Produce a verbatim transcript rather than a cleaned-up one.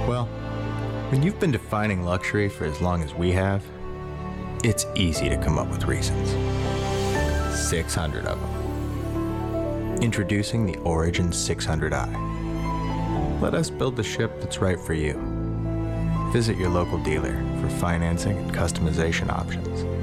Well, when you've been defining luxury for as long as we have, it's easy to come up with reasons. six hundred of them. Introducing the Origin six hundred i. Let us build the ship that's right for you. Visit your local dealer for financing and customization options.